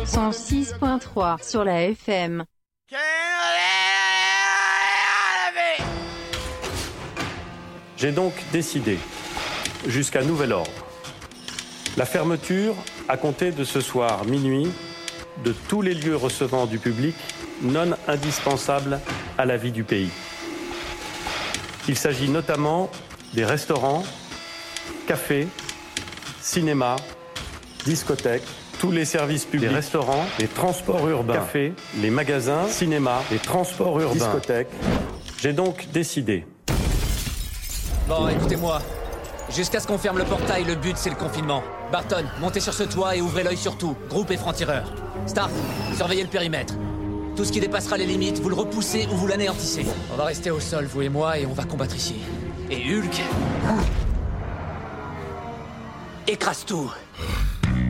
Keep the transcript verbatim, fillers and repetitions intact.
cent six point trois sur la F M. J'ai donc décidé, jusqu'à nouvel ordre, la fermeture, à compter de ce soir minuit, de tous les lieux recevant du public non indispensables à la vie du pays. Il s'agit notamment des restaurants, cafés, cinémas, discothèques, tous les services publics, les restaurants, les transports urbains, cafés, les magasins, cinémas, les transports urbains, discothèques. J'ai donc décidé. Bon, écoutez-moi. Jusqu'à ce qu'on ferme le portail, le but c'est le confinement. Barton, montez sur ce toit et ouvrez l'œil sur tout. Groupe et francs-tireurs. Stark, surveillez le périmètre. Tout ce qui dépassera les limites, vous le repoussez ou vous l'anéantissez. On va rester au sol, vous et moi, et on va combattre ici. Et Hulk... écrase tout.